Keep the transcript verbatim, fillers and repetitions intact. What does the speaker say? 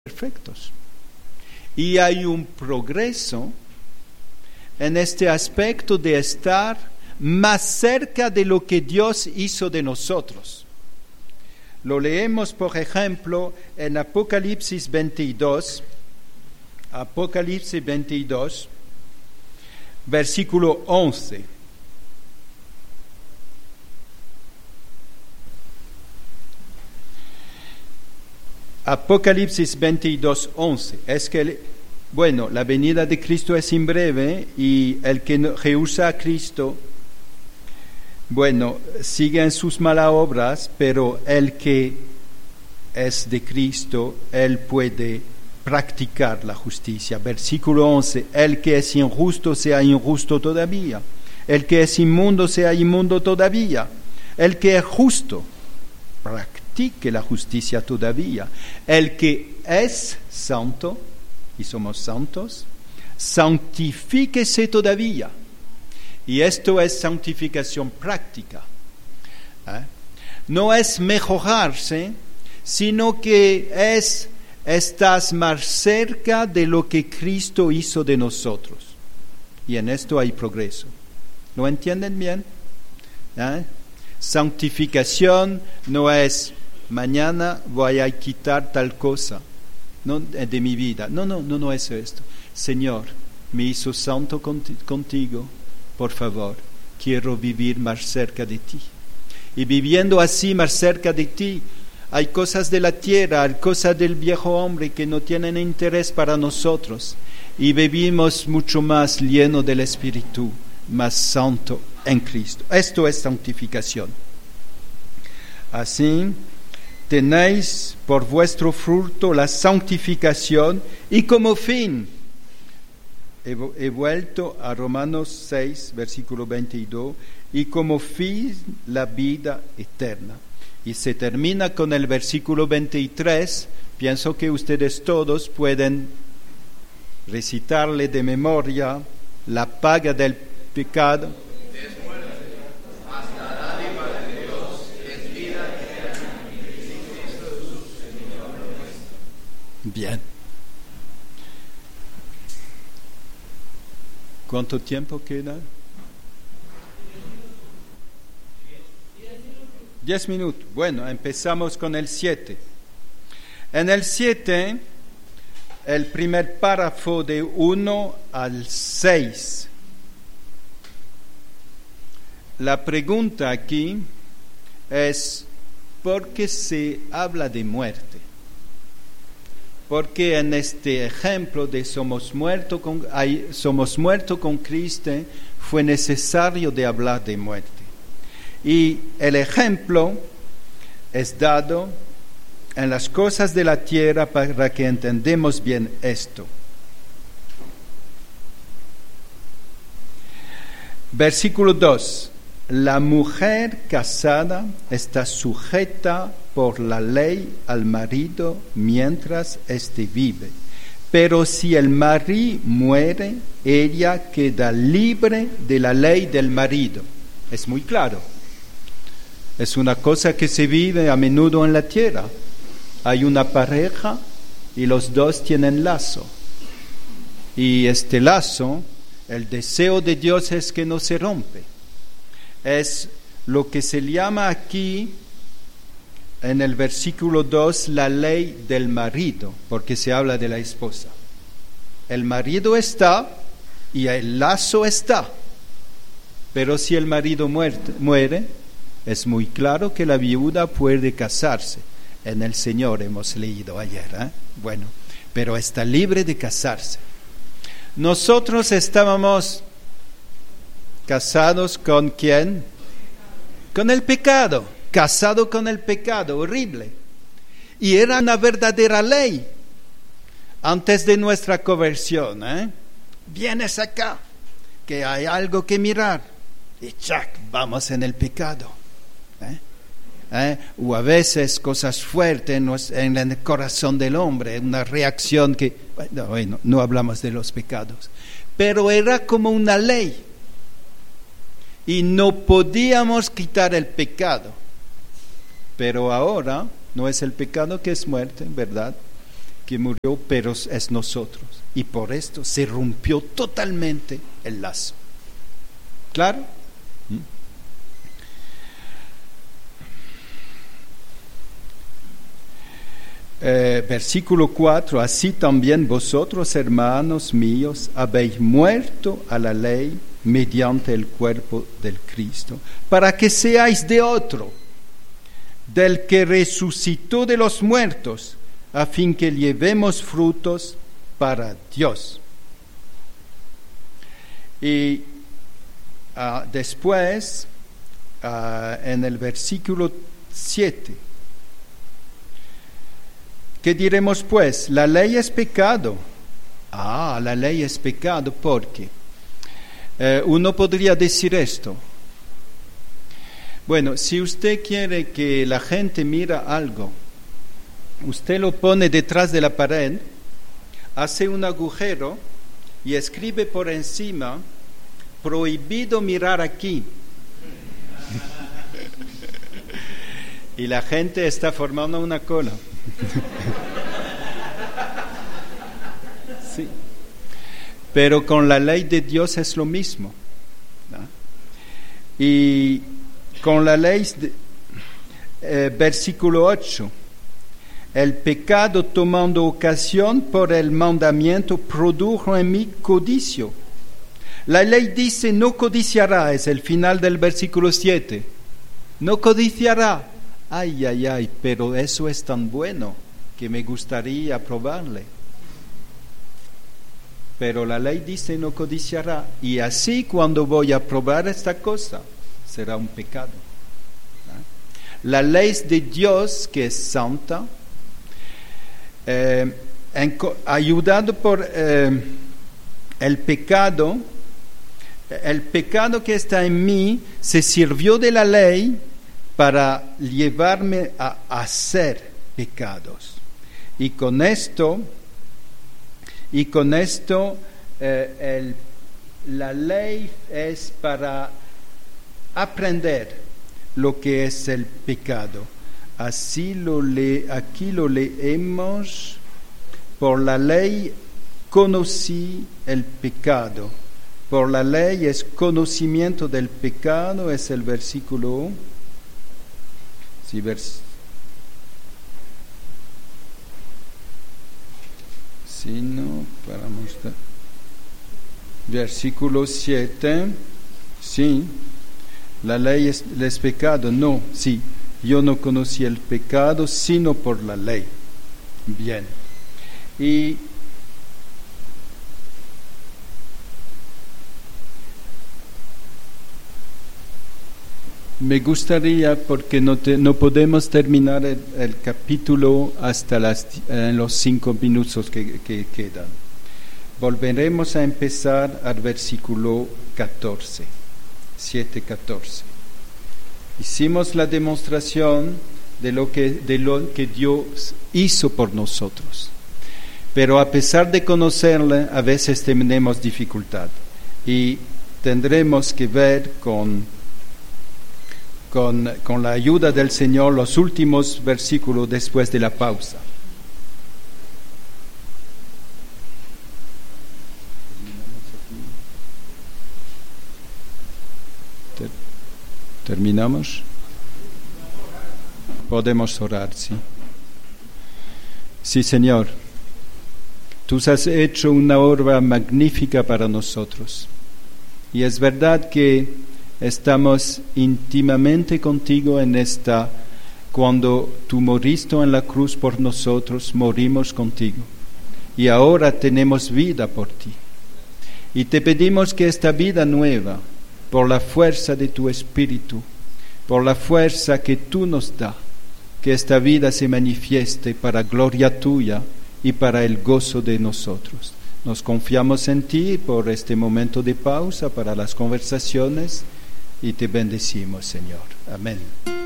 perfectos. Y hay un progreso en este aspecto de estar más cerca de lo que Dios hizo de nosotros. Lo leemos, por ejemplo, en Apocalipsis veintidós, Apocalipsis veintidós, versículo once. Apocalipsis veintidós, once. Es que, bueno, la venida de Cristo es en breve y el que no rehúsa a Cristo, bueno, sigue en sus malas obras, pero el que es de Cristo, él puede practicar la justicia. Versículo once. El que es injusto sea injusto todavía. El que es inmundo sea inmundo todavía. El que es justo practique la justicia todavía. El que es santo, y somos santos, santifíquese todavía. Y esto es santificación práctica. ¿Eh? No es mejorarse, sino que es estás más cerca de lo que Cristo hizo de nosotros. Y en esto hay progreso. ¿Lo entienden bien? ¿Eh? Santificación no es mañana voy a quitar tal cosa, no, de mi vida. No, no, no, no es esto. Señor, me hizo santo contigo. Por favor, quiero vivir más cerca de ti. Y viviendo así más cerca de ti, hay cosas de la tierra, hay cosas del viejo hombre que no tienen interés para nosotros. Y vivimos mucho más lleno del Espíritu, más santo en Cristo. Esto es santificación. Así, tenéis por vuestro fruto la santificación y como fin, he, he vuelto a Romanos seis, versículo veintidós, y como fin la vida eterna. Y se termina con el versículo veintitrés. Pienso que ustedes todos pueden recitarle de memoria: la paga del pecado es muerte, mas la dádiva de Dios es vida eterna en Cristo Jesús, Señor nuestro. Bien. ¿Cuánto tiempo queda? Diez minutos. Bueno, empezamos con el siete. En el siete, el primer párrafo de uno al seis. La pregunta aquí es, ¿por qué se habla de muerte? Porque en este ejemplo de somos muertos con, hay, somos muertos con Cristo, fue necesario de hablar de muerte. Y el ejemplo es dado en las cosas de la tierra para que entendamos bien esto. Versículo dos. La mujer casada está sujeta por la ley al marido mientras éste vive. Pero si el marido muere, ella queda libre de la ley del marido. Es muy claro. Es una cosa que se vive a menudo en la tierra. Hay una pareja y los dos tienen lazo. Y este lazo, el deseo de Dios es que no se rompe. Es lo que se llama aquí en el versículo dos la ley del marido, porque se habla de la esposa. El marido está y el lazo está. Pero si el marido muerte, muere, es muy claro que la viuda puede casarse. En el Señor hemos leído ayer, ¿eh? Bueno, pero está libre de casarse. Nosotros estábamos casados con ¿quién? Con el pecado, casado con el pecado, horrible. Y era una verdadera ley antes de nuestra conversión, ¿eh? Vienes acá, que hay algo que mirar, y chac, vamos en el pecado. ¿Eh? ¿Eh? O a veces cosas fuertes en, los, en el corazón del hombre, una reacción que, bueno, bueno, no hablamos de los pecados, pero era como una ley y no podíamos quitar el pecado. Pero ahora no es el pecado que es muerte, ¿verdad? que murió, pero es nosotros. Y por esto se rompió totalmente el lazo. ¿Claro? ¿Mm? Eh, versículo cuatro, así también vosotros, hermanos míos, habéis muerto a la ley mediante el cuerpo del Cristo, para que seáis de otro, del que resucitó de los muertos, a fin que llevemos frutos para Dios. Y uh, después, uh, en el versículo siete, ¿qué diremos pues? La ley es pecado. Ah, la ley es pecado porque eh, uno podría decir esto. Bueno, si usted quiere que la gente mira algo, usted lo pone detrás de la pared, hace un agujero y escribe por encima, prohibido mirar aquí. Y la gente está formando una cola. Sí. Pero con la ley de Dios es lo mismo, ¿no? Y con la ley, de, eh, versículo ocho, el pecado tomando ocasión por el mandamiento produjo en mí codicio. La ley dice no codiciará, es el final del versículo siete. No codiciará. Ay, ay, ay, pero eso es tan bueno que me gustaría probarle. Pero la ley dice no codiciará, y así cuando voy a probar esta cosa, será un pecado. ¿No? La ley de Dios, que es santa, eh, en, ayudado por eh, el pecado, el pecado que está en mí se sirvió de la ley para llevarme a hacer pecados. Y con esto, y con esto eh, el, la ley es para aprender lo que es el pecado. Así lo le, aquí lo leemos, por la ley conocí el pecado. Por la ley es conocimiento del pecado, es el versículo. Sí, vers, sí, no, para mostrar. Versículo siete, sí, la ley es, es pecado, no, sí, yo no conocí el pecado sino por la ley. Bien, y me gustaría, porque no, te, no podemos terminar el, el capítulo hasta las, en los cinco minutos que, que quedan. Volveremos a empezar al versículo catorce, siete catorce. Hicimos la demostración de lo que, de lo que Dios hizo por nosotros. Pero a pesar de conocerle, a veces tenemos dificultad. Y tendremos que ver con... Con, con la ayuda del Señor, los últimos versículos después de la pausa. ¿Terminamos? Podemos orar, sí. Sí, Señor, tú has hecho una obra magnífica para nosotros. Y es verdad que estamos íntimamente contigo en esta, cuando tú moriste en la cruz por nosotros, morimos contigo. Y ahora tenemos vida por ti. Y te pedimos que esta vida nueva, por la fuerza de tu Espíritu, por la fuerza que tú nos das, que esta vida se manifieste para gloria tuya y para el gozo de nosotros. Nos confiamos en ti por este momento de pausa para las conversaciones. Y te bendecimos, Señor. Amén.